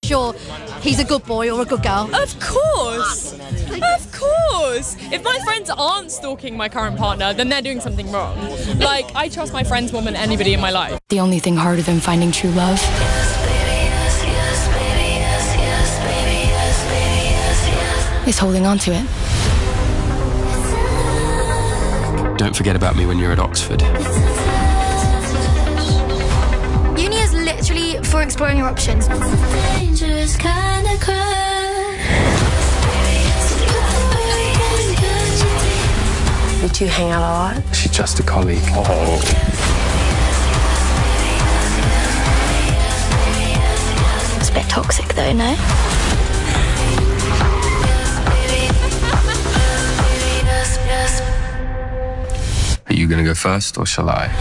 sure he's a good boy or a good girl? Of course. Of course. If my friends aren't stalking my current partner, then they're doing something wrong. Like, I trust my friends more than anybody in my life. The only thing harder than finding true love is holding on to it. Don't forget about me when you're at Oxford. Uni is literally for exploring your options. Dangerous kind of crush. You two hang out a lot? She's just a colleague. Oh. It's a bit toxic though, no? Are you going to go first, or shall I?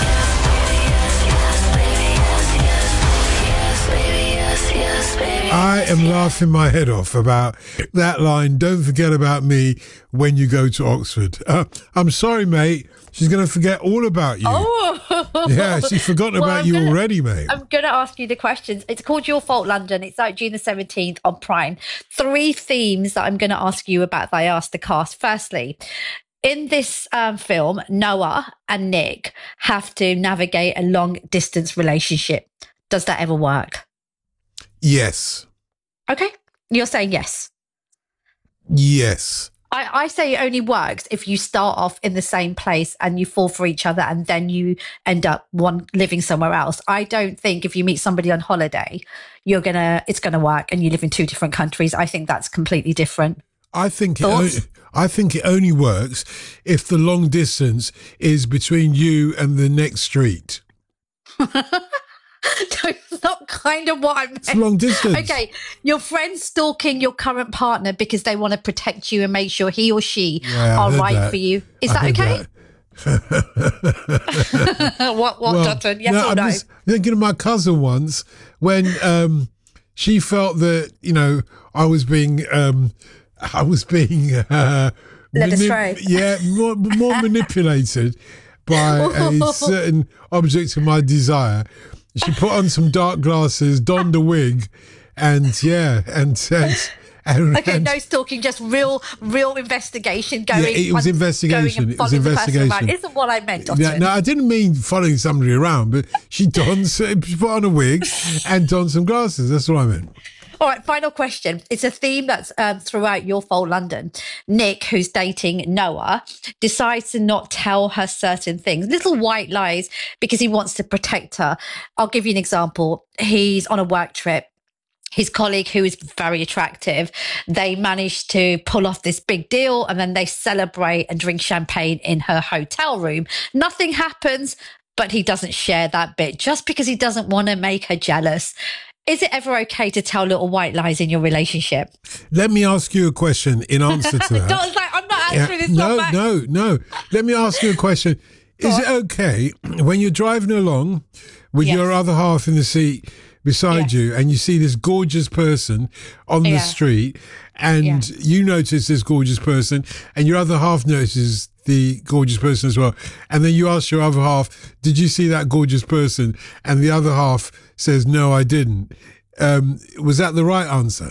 I am laughing my head off about that line, don't forget about me when you go to Oxford. I'm sorry, mate. She's going to forget all about you. Oh. Yeah, she's forgotten about you already, mate. I'm going to ask you the questions. It's called Your Fault London. It's out June the 17th on Prime. 3 themes that I'm going to ask you about that I asked the cast. Firstly, in this film, Noah and Nick have to navigate a long-distance relationship. Does that ever work? Yes. Okay. You're saying yes. Yes. I say it only works if you start off in the same place and you fall for each other and then you end up living somewhere else. I don't think if you meet somebody on holiday, it's gonna work and you live in 2 different countries. I think that's completely different. I think it only works if the long distance is between you and the next street. That's not kind of what I meant. It's long distance. Okay, your friend's stalking your current partner because they want to protect you and make sure he or she are right for you. Is that okay? What, Dutton? Yes or no? I'm just thinking of my cousin once when she felt that, I was being led astray. Yeah, more manipulated by a certain object of my desire. She put on some dark glasses, donned a wig, and okay, no stalking, just real investigation going. Yeah, it was investigation. It was investigation. Isn't what I meant. Yeah, no, I didn't mean following somebody around, but she put on a wig and donned some glasses. That's what I meant. All right, final question. It's a theme that's throughout Your Fault London. Nick, who's dating Noah, decides to not tell her certain things, little white lies, because he wants to protect her. I'll give you an example. He's on a work trip. His colleague, who is very attractive, they managed to pull off this big deal and then they celebrate and drink champagne in her hotel room. Nothing happens, but he doesn't share that bit just because he doesn't want to make her jealous. Is it ever okay to tell little white lies in your relationship? Let me ask you a question in answer to that. I'm not answering this. No. Let me ask you a question. Is it okay when you're driving along with your other half in the seat beside you and you see this gorgeous person on the street and you notice this gorgeous person and your other half notices the gorgeous person as well, and then you ask your other half, did you see that gorgeous person? And the other half says, no, I didn't. Was that the right answer?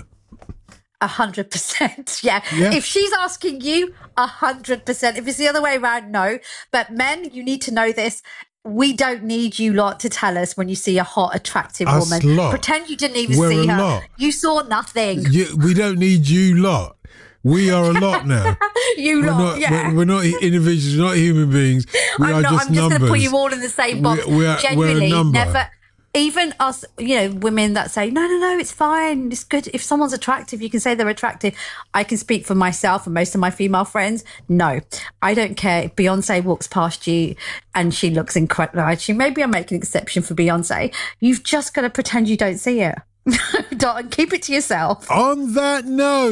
100%. Yeah. If she's asking you, 100%. If it's the other way around, no. But men, you need to know this. We don't need you lot to tell us when you see a hot, attractive woman. Lot. Pretend you didn't even see her. Lot. You saw nothing. We don't need you lot. We are a lot now. We're not individuals. We're not human beings. I'm just going to numbers. put you all in the same box. We're a number. Never. Even us, women that say, no, it's fine. It's good. If someone's attractive, you can say they're attractive. I can speak for myself and most of my female friends. No, I don't care if Beyonce walks past you and she looks incredible. Actually, maybe I'm making an exception for Beyonce. You've just got to pretend you don't see it. Don't keep it to yourself. On that note,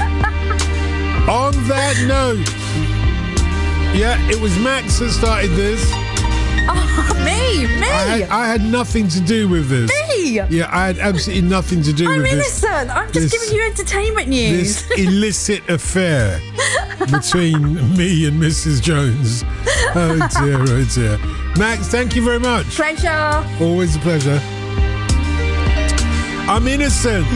it was Max that started this. Oh, me. I had nothing to do with this. Me? Yeah, I had absolutely nothing to do with this. I'm innocent. I'm just giving you entertainment news. This illicit affair between me and Mrs. Jones. Oh dear. Max, thank you very much. Pleasure. Always a pleasure. I'm innocent.